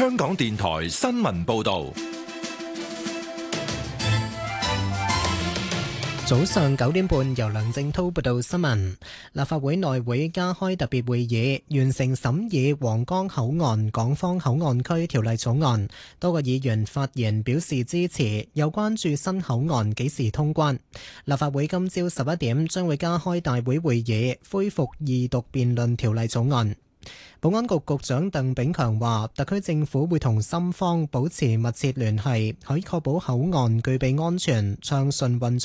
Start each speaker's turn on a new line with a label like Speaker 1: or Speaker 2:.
Speaker 1: 香港電台新聞報道。
Speaker 2: 早上9點半，由梁正濤報道新聞。立法會內會加開特別會議，完成審議皇崗口岸港方口岸區條例草案。多個議員發言表示支持，又關注新口岸幾時通關。立法會今朝11點將會加開大會會議，恢復二讀辯論條例草案。保安局局長鄧炳強話，特區政府會同深方保持密切聯繫，喺確保口岸具備安全暢順運作